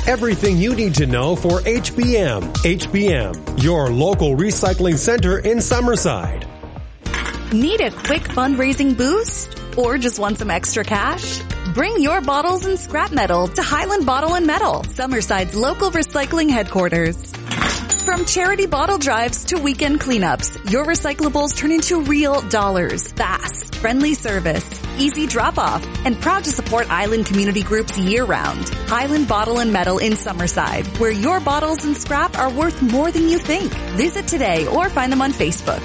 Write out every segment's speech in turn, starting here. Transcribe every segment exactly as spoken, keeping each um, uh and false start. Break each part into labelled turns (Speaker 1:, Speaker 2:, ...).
Speaker 1: Everything you need to know for H B M. H B M, your local recycling center in Summerside.
Speaker 2: Need a quick fundraising boost? Or just want some extra cash? Bring your bottles and scrap metal to Highland Bottle and Metal, Summerside's local recycling headquarters. From charity bottle drives to weekend cleanups, your recyclables turn into real dollars. Fast, friendly service, easy drop-off, and proud to support Island community groups year-round. Highland Bottle and Metal in Summerside, where your bottles and scrap are worth more than you think. Visit today or find them on Facebook.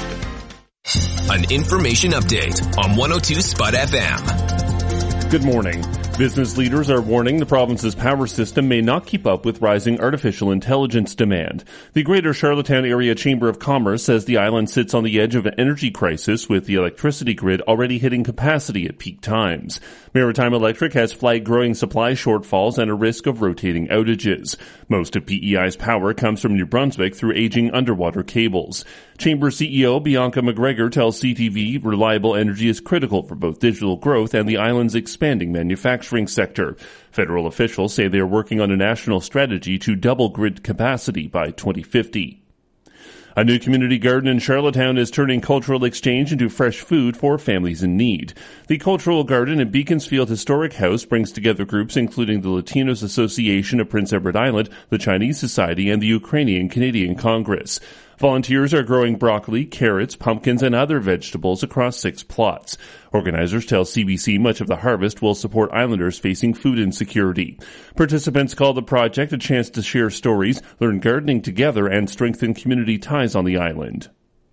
Speaker 3: An information update on one oh two Spud F M.
Speaker 4: Good morning. Business leaders are warning the province's power system may not keep up with rising artificial intelligence demand. The Greater Charlottetown Area Chamber of Commerce says the island sits on the edge of an energy crisis, with the electricity grid already hitting capacity at peak times. Maritime Electric has flagged growing supply shortfalls and a risk of rotating outages. Most of P E I's power comes from New Brunswick through aging underwater cables. Chamber C E O Bianca McGregor tells C T V reliable energy is critical for both digital growth and the island's expanding manufacturing sector. Federal officials say they are working on a national strategy to double grid capacity by twenty fifty. A new community garden in Charlottetown is turning cultural exchange into fresh food for families in need. The Cultural Garden at Beaconsfield Historic House brings together groups including the Latinos Association of Prince Edward Island, the Chinese Society, and the Ukrainian Canadian Congress. Volunteers are growing broccoli, carrots, pumpkins, and other vegetables across six plots. Organizers tell C B C much of the harvest will support islanders facing food insecurity. Participants call the project a chance to share stories, learn gardening together, and strengthen community ties on the island.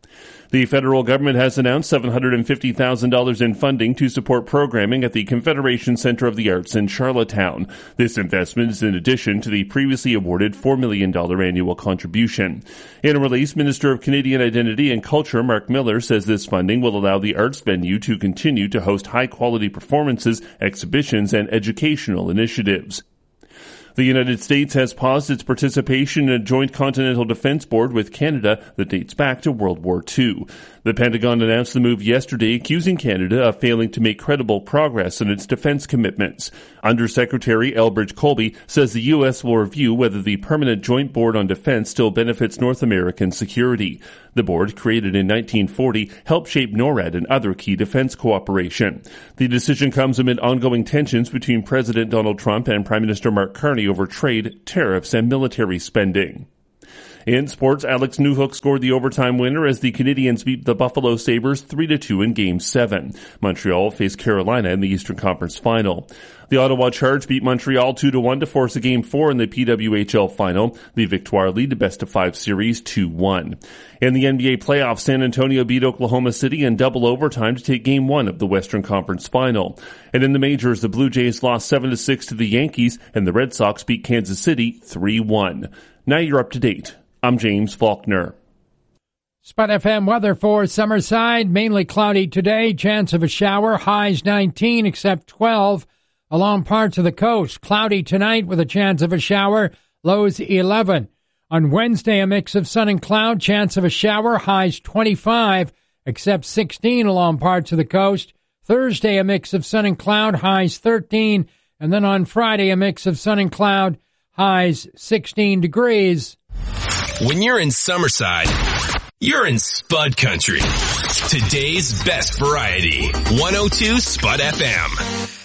Speaker 4: The federal government has announced seven hundred fifty thousand dollars in funding to support programming at the Confederation Center of the Arts in Charlottetown. This investment is in addition to the previously awarded four million dollars annual contribution. In a release, Minister of Canadian Identity and Culture Mark Miller says this funding will allow the arts venue to continue to host high-quality performances, exhibitions, and educational initiatives. The United States has paused its participation in a joint continental defense board with Canada that dates back to World War Two. The Pentagon announced the move yesterday, accusing Canada of failing to make credible progress in its defense commitments. Undersecretary Elbridge Colby says the U S will review whether the Permanent Joint Board on Defense still benefits North American security. The board, created in nineteen forty, helped shape NORAD and other key defense cooperation. The decision comes amid ongoing tensions between President Donald Trump and Prime Minister Mark Carney over trade, tariffs, and military spending. In sports, Alex Newhook scored the overtime winner as the Canadiens beat the Buffalo Sabres three to two in Game seven. Montreal faced Carolina in the Eastern Conference Final. The Ottawa Charge beat Montreal two to one to force a Game four in the P W H L Final. The Victoire lead to best-of-five series two one. In the N B A playoffs, San Antonio beat Oklahoma City in double overtime to take Game one of the Western Conference Final. And in the majors, the Blue Jays lost seven to six to the Yankees, and the Red Sox beat Kansas City three one. Now you're up to date. I'm James Faulkner.
Speaker 5: Spud F M weather for Summerside. Mainly cloudy today. Chance of a shower. Highs nineteen, except twelve along parts of the coast. Cloudy tonight with a chance of a shower. Lows eleven. On Wednesday, a mix of sun and cloud. Chance of a shower. Highs twenty-five, except sixteen along parts of the coast. Thursday, a mix of sun and cloud. Highs thirteen. And then on Friday, a mix of sun and cloud. Highs sixteen degrees.
Speaker 3: When you're in Summerside, you're in Spud Country. Today's best variety. one oh two Spud F M.